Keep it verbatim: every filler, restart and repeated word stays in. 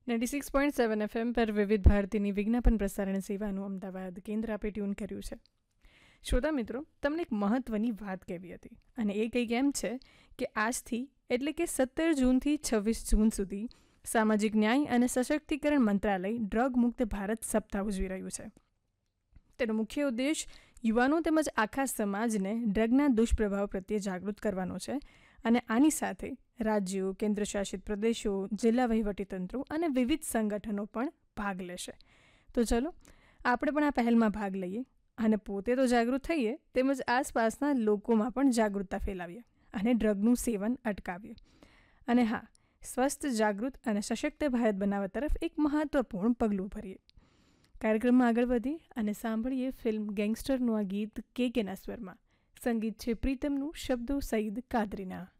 Ninety six point seven F M પર વિવિધ ભારતીની વિજ્ઞાપન પ્રસારણ સેવાનું અમદાવાદ કેન્દ્ર આપે ટ્યુન કર્યું છે. શ્રોતા મિત્રો, તમને એક મહત્ત્વની વાત કહેવી હતી અને એ કંઈક એમ છે કે આજથી એટલે કે સત્તર જૂનથી છવ્વીસ જૂન સુધી સામાજિક ન્યાય અને સશક્તિકરણ મંત્રાલય ડ્રગ મુક્ત ભારત સપ્તાહ ઉજવી રહ્યું છે. તેનો મુખ્ય ઉદ્દેશ યુવાનો તેમજ આખા સમાજને ડ્રગના દુષ્પ્રભાવ પ્રત્યે જાગૃત કરવાનો છે અને આની સાથે રાજ્યો, કેન્દ્રશાસિત પ્રદેશો, જિલ્લા વહીવટીતંત્રો અને વિવિધ સંગઠનો પણ ભાગ લેશે. તો ચલો આપણે પણ આ પહેલમાં ભાગ લઈએ અને પોતે તો જાગૃત થઈએ તેમજ આસપાસના લોકોમાં પણ જાગૃતતા ફેલાવીએ અને ડ્રગનું સેવન અટકાવીએ. અને હા, સ્વસ્થ, જાગૃત અને સશક્ત ભારત બનાવવા તરફ એક મહત્વપૂર્ણ પગલું ભરીએ. કાર્યક્રમમાં આગળ વધી અને સાંભળીએ ફિલ્મ ગેંગસ્ટરનું આ ગીત કે કેના સ્વરમાં. સંગીત છે પ્રીતમનું, શબ્દો સઈદ કાદરીના.